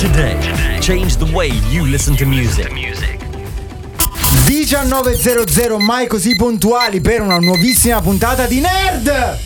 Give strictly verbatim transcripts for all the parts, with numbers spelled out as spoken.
Today, change the way you listen to music. diciannove e zero zero, mai così puntuali per una nuovissima puntata di Nerd.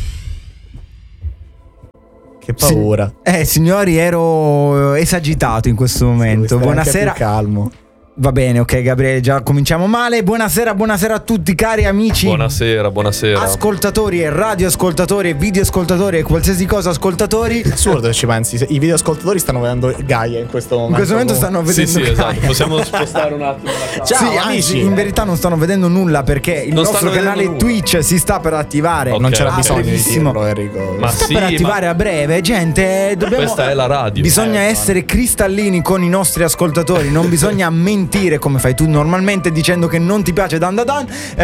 Che paura. Si- eh signori, ero esagitato in questo momento. Buonasera. Più calmo. Va bene, ok Gabriele, già cominciamo male. Buonasera, buonasera a tutti cari amici. Buonasera, buonasera. Ascoltatori e radioascoltatori e videoascoltatori e qualsiasi cosa ascoltatori. Assurdo se ci pensi, i videoascoltatori stanno vedendo Gaia in questo momento. In questo momento stanno vedendo Sì, sì, Gaia. esatto. Possiamo spostare un attimo la camera. Ciao, sì, amici. anzi, in verità non stanno vedendo nulla perché il Non nostro stanno canale vedendo Twitch si sta per attivare. Ok. Non c'era bisogno di brevissimo. dirlo, Enrico. Ma sta sì, per attivare ma a breve, gente. Dobbiamo, questa è la radio. Bisogna Eh, essere cristallini con i nostri ascoltatori. Non bisogna mentire come fai tu normalmente dicendo che non ti piace Dan Da Dan.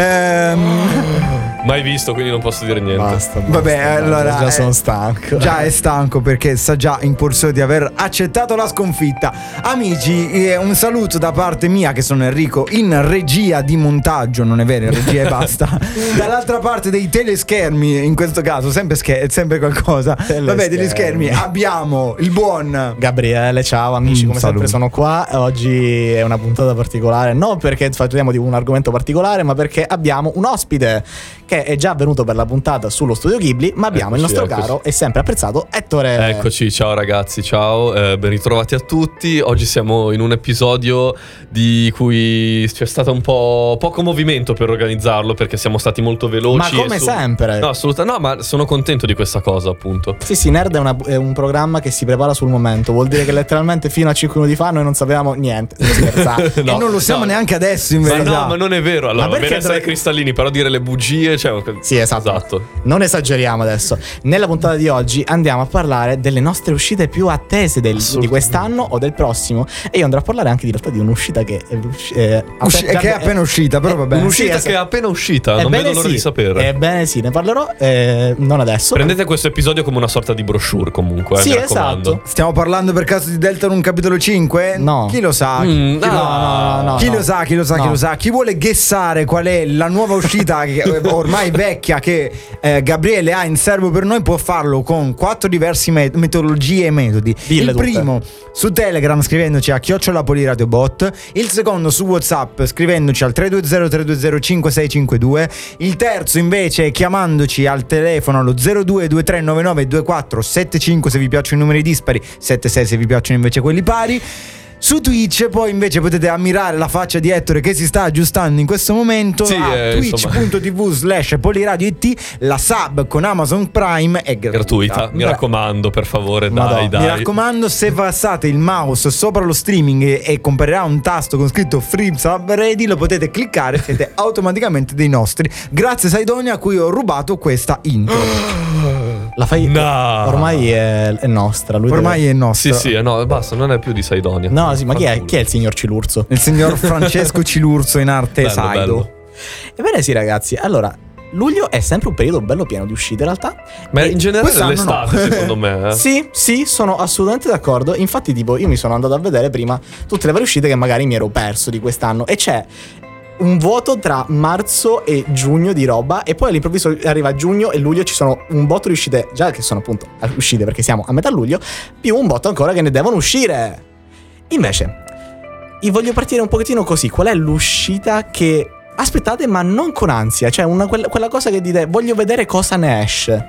Ehm, Mai visto, quindi non posso dire niente. Basta, basta, Vabbè, basta, allora, già eh, sono stanco. Già è stanco perché sa già in corso di aver accettato la sconfitta. Amici, eh, un saluto da parte mia, che sono Enrico, in regia di montaggio. Non è vero, in regia e basta. Dall'altra parte dei teleschermi, in questo caso sempre, scher- sempre qualcosa. Vabbè, degli schermi abbiamo il buon Gabriele, ciao amici, Mm, come saluto. sempre sono qua. Oggi è una puntata particolare, non perché parliamo di un argomento particolare, ma perché abbiamo un ospite che è già venuto per la puntata sullo studio Ghibli, ma abbiamo Eccoci, il nostro eccoci. caro e sempre apprezzato Ettore. Eccoci, ciao ragazzi, ciao, eh, ben ritrovati a tutti. Oggi siamo in un episodio di cui c'è stato un po' poco movimento per organizzarlo, perché siamo stati molto veloci. Ma come e su- sempre. No, assolutamente, no, ma sono contento di questa cosa, appunto. Sì, sì, Nerd è, una- è un programma che si prepara sul momento. Vuol dire che letteralmente fino a cinque minuti fa noi non sapevamo niente. Non scherzare. e non lo siamo no. neanche adesso in Ma verità. no, ma non è vero. Allora, Ma va perché bene essere dove- cristallini, però dire le bugie, cioè... Sì, esatto. Esatto. Non esageriamo adesso. Nella puntata di oggi andiamo a parlare delle nostre uscite più attese del- di quest'anno o del prossimo. E io andrò a parlare anche in realtà di un'uscita che è, usci- è Usci- aper- che è appena uscita, però va bene. Un'uscita sì, che è appena uscita, non Ebbene vedo l'ora sì. di sapere. Ebbene sì, ne parlerò, eh, non adesso. Prendete questo episodio come una sorta di brochure comunque, eh, Sì, mi raccomando. esatto. Stiamo parlando per caso di Deltarune capitolo cinque? No. Chi lo sa? Mm, chi, no, lo... no, no, chi no. lo sa? Chi lo sa? No. Chi lo sa? Chi vuole guessare qual è la nuova uscita che, eh, ormai vecchia che eh, Gabriele ha in serbo per noi, può farlo con quattro diversi met- metodologie e metodi. Dille il tutte. primo su Telegram scrivendoci a chiocciola Poliradiobot, il secondo su WhatsApp scrivendoci al tre due zero tre due zero cinque sei cinque due, il terzo invece chiamandoci al telefono allo zero due due tre nove nove due quattro sette cinque se vi piacciono i numeri dispari, sette sei se vi piacciono invece quelli pari. Su Twitch poi invece potete ammirare la faccia di Ettore che si sta aggiustando in questo momento Sì, a eh, twitch.tv slash Poliradio it. La sub con Amazon Prime è gratuita, Gratuita, mi Bra- raccomando, per favore, Madonna. dai, dai. Mi raccomando, se passate il mouse sopra lo streaming e, e comparirà un tasto con scritto Free Sub Ready, lo potete cliccare, siete automaticamente dei nostri. Grazie Saidonia a cui ho rubato questa intro. La fai. No. Ormai è, è nostra. Lui Ormai deve- è nostro. Sì, sì, eh, no, basta, non è più di Saidonia. No, sì, ma chi è, Fanculo. chi è il signor Cilurzo? Il signor Francesco Cilurzo in arte Bello, Saido. bello. Ebbene sì, ragazzi. Allora, luglio è sempre un periodo bello pieno di uscite in realtà. Ma E in generale quest'anno l'estate, no. secondo me. Eh. Sì, sì, sono assolutamente d'accordo. Infatti, tipo, io mi sono andato a vedere prima tutte le varie uscite che magari mi ero perso di quest'anno. E c'è un vuoto tra marzo e giugno di roba. E poi all'improvviso arriva giugno e luglio, ci sono un botto di uscite, già che sono appunto uscite perché siamo a metà luglio, più un botto ancora che ne devono uscire. Invece, io voglio partire un pochettino così. Qual è l'uscita che aspettate ma non con ansia? Cioè una, quella, quella cosa che dite voglio vedere cosa ne esce.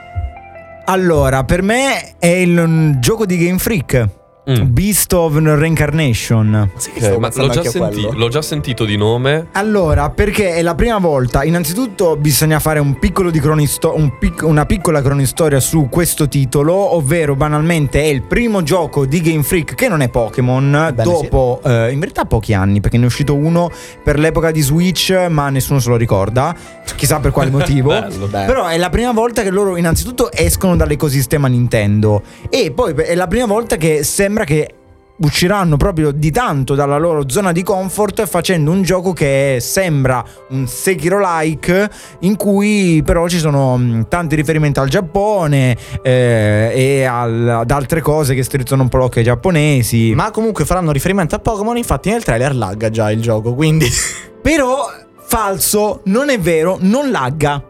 Allora, per me è il um, gioco di Game Freak. Mm. Beast of Reincarnation. Sai che Ok, stavo ma pensando l'ho già, anche a senti- quello? l'ho già sentito di nome. Allora, perché è la prima volta. Innanzitutto bisogna fare un piccolo di cronisto- un pic- una piccola cronistoria su questo titolo, ovvero banalmente è il primo gioco di Game Freak che non è Pokémon. Bene, dopo eh, in verità pochi anni, perché ne è uscito uno per l'epoca di Switch, ma nessuno se lo ricorda, chissà per quale motivo. Bello. Beh. Però è la prima volta che loro innanzitutto escono dall'ecosistema Nintendo, e poi è la prima volta che sembra che usciranno proprio di tanto dalla loro zona di comfort, facendo un gioco che sembra un Sekiro-like, in cui però ci sono mh, tanti riferimenti al Giappone eh, e al, ad altre cose che strizzano un po' l'occhio ai giapponesi. Ma comunque faranno riferimento a Pokémon, infatti nel trailer lagga già il gioco, quindi Però falso, non è vero, non lagga.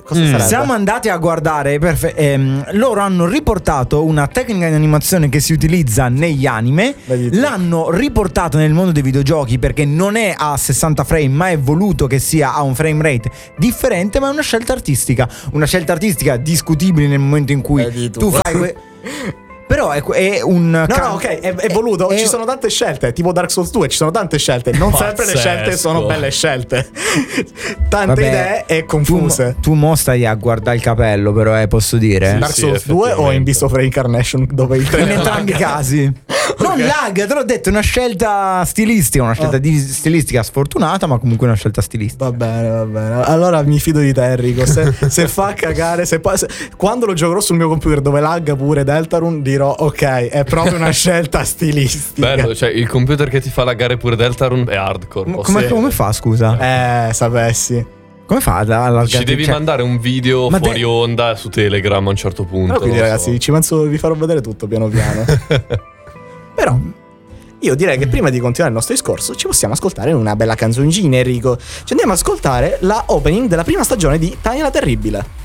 Cosa Mm. sarebbe? Siamo andati a guardare, perfe- ehm, loro hanno riportato una tecnica di animazione che si utilizza negli anime, Vedi tu. l'hanno riportato nel mondo dei videogiochi perché non è a sessanta frame ma è voluto che sia a un frame rate differente, ma è una scelta artistica, una scelta artistica discutibile nel momento in cui Vedi tu. tu fai que- però è, è un No, ca- no, ok, è, è voluto. è- Ci sono tante scelte, tipo Dark Souls due, ci sono tante scelte. Non sempre le Pazzesco. scelte sono belle scelte. Tante Vabbè, idee e tu, confuse. tu mo stai a guardare il capello, però eh, posso dire Sì, Dark sì, Souls due o in effettivamente. Beast of Reincarnation dove il in trailer entrambi i lagga? casi. Non lag, te l'ho detto, è una scelta stilistica, una scelta Oh. di stilistica sfortunata, ma comunque una scelta stilistica. Va bene, va bene. Allora mi fido di te, Enrico. Se, se fa cagare, se poi, se- quando lo giocherò sul mio computer dove lagga pure Deltarune, dirò ok, è proprio una scelta stilistica. Bello, cioè il computer che ti fa laggare pure Deltarune è hardcore. Come, posso dire. come fa, scusa? Eh, sapessi. Come fa ad allargare? Ci devi cioè- mandare un video Ma te- fuori onda su Telegram a un certo punto. Però quindi non lo ragazzi, so. ci penso, vi farò vedere tutto piano piano. Però io direi che prima di continuare il nostro discorso ci possiamo ascoltare una bella canzoncina, Enrico. Ci andiamo ad ascoltare la opening della prima stagione di Tania la Terribile.